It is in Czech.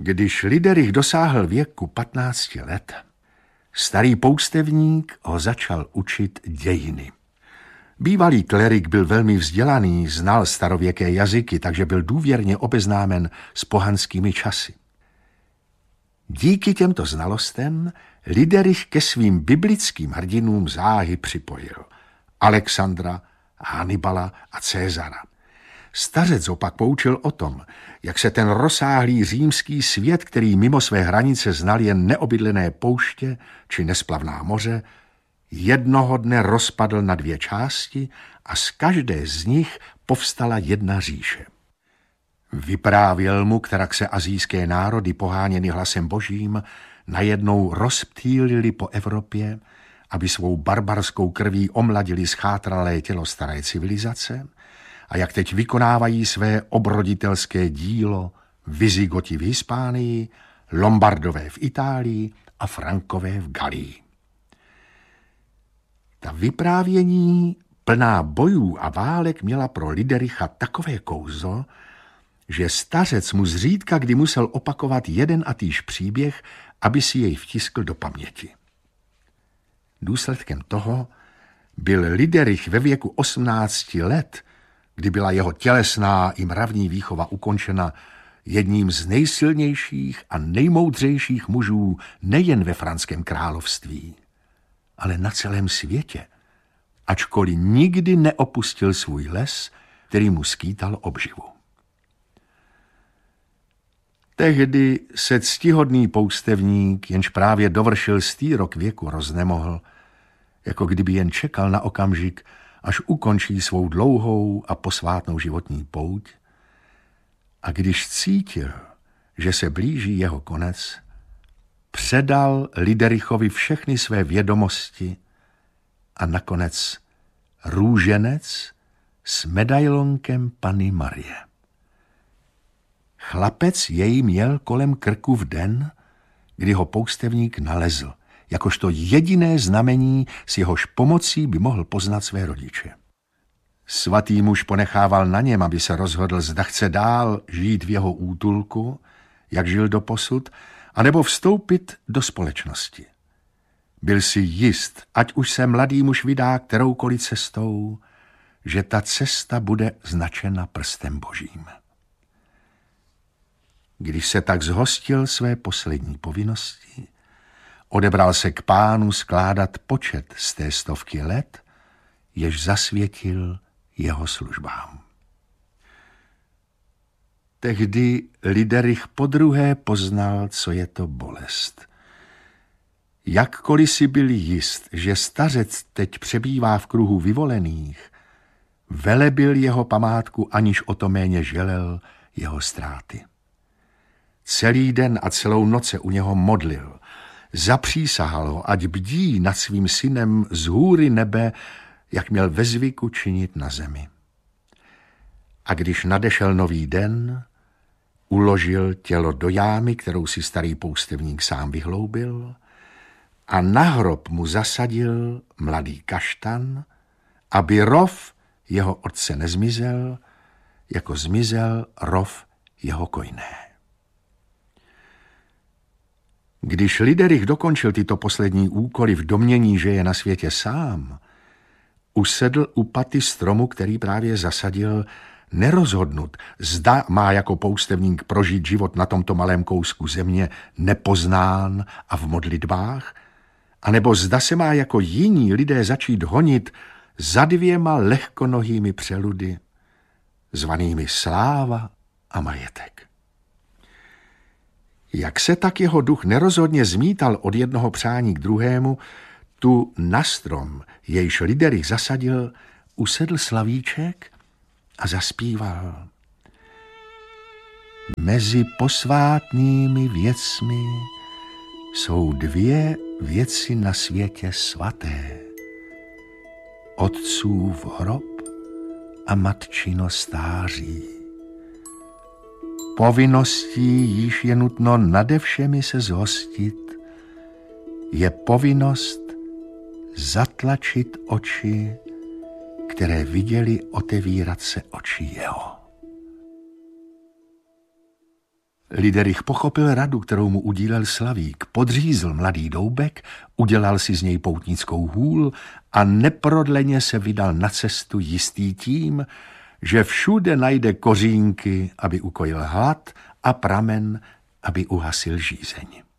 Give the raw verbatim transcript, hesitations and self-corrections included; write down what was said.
Když Liderich dosáhl věku patnácti let, starý poustevník ho začal učit dějiny. Bývalý klerik byl velmi vzdělaný, znal starověké jazyky, takže byl důvěrně obeznámen s pohanskými časy. Díky těmto znalostem Liderich ke svým biblickým hrdinům záhy připojil Alexandra, Hannibala a Cézara. Stařec opak poučil o tom, jak se ten rozsáhlý římský svět, který mimo své hranice znal jen neobydlené pouště či nesplavná moře, jednoho dne rozpadl na dvě části a z každé z nich povstala jedna říše. Vyprávěl mu, kterak se asijské národy poháněny hlasem božím najednou rozptýlili po Evropě, aby svou barbarskou krví omladili schátralé tělo staré civilizace, a jak teď vykonávají své obroditelské dílo Vizigoti v Hispánii, Lombardové v Itálii a Frankové v Galii. Ta vyprávění plná bojů a válek měla pro Lidericha takové kouzlo, že stařec mu zřídka kdy musel opakovat jeden a týž příběh, aby si jej vtiskl do paměti. Důsledkem toho byl Liderich ve věku osmnácti let, kdy byla jeho tělesná i mravní výchova ukončena, jedním z nejsilnějších a nejmoudřejších mužů nejen ve franském království, ale na celém světě, ačkoliv nikdy neopustil svůj les, který mu skýtal obživu. Tehdy se ctihodný poustevník, jenž právě dovršil stý rok věku, roznemohl, jako kdyby jen čekal na okamžik, až ukončí svou dlouhou a posvátnou životní pouť, a když cítil, že se blíží jeho konec, předal Liderichovi všechny své vědomosti a nakonec růženec s medailonkem Panny Marie. Chlapec jej měl kolem krku v den, kdy ho poustevník nalezl, jakožto jediné znamení, s jehož pomocí by mohl poznat své rodiče. Svatý muž ponechával na něm, aby se rozhodl, zda chce dál žít v jeho útulku, jak žil doposud, anebo vstoupit do společnosti. Byl si jist, ať už se mladý muž vydá kteroukoliv cestou, že ta cesta bude značena prstem božím. Když se tak zhostil své poslední povinnosti, odebral se k Pánu skládat počet z té stovky let, jež zasvětil jeho službám. Tehdy Liderich podruhé poznal, co je to bolest. Jakkoliv si byl jist, že stařec teď přebývá v kruhu vyvolených, velebil jeho památku, aniž o to méně želel jeho ztráty. Celý den a celou noc se u něho modlil. Zapřísahal ho, ať bdí nad svým synem z hůry nebe, jak měl ve zvyku činit na zemi. A když nadešel nový den, uložil tělo do jámy, kterou si starý poustevník sám vyhloubil, a na hrob mu zasadil mladý kaštan, aby rov jeho otce nezmizel, jako zmizel rov jeho kojné. Když Liderich dokončil tyto poslední úkoly v domnění, že je na světě sám, usedl u paty stromu, který právě zasadil, nerozhodnut, zda má jako poustevník prožít život na tomto malém kousku země nepoznán a v modlitbách, anebo zda se má jako jiní lidé začít honit za dvěma lehkonohými přeludy, zvanými sláva a majetek. Jak se tak jeho duch nerozhodně zmítal od jednoho přání k druhému, tu na strom, jejž Liderich zasadil, usedl slavíček a zaspíval. Mezi posvátnými věcmi jsou dvě věci na světě svaté. Otcův hrob a matčino stáří. Povinností, již je nutno nade všemi se zhostit, je povinnost zatlačit oči, které viděli otevírat se oči jeho. Liderich pochopil radu, kterou mu udílel Slavík. Podřízl mladý doubek, udělal si z něj poutnickou hůl a neprodleně se vydal na cestu jistý tím, že všude najde kořínky, aby ukojil hlad, a pramen, aby uhasil žízeň.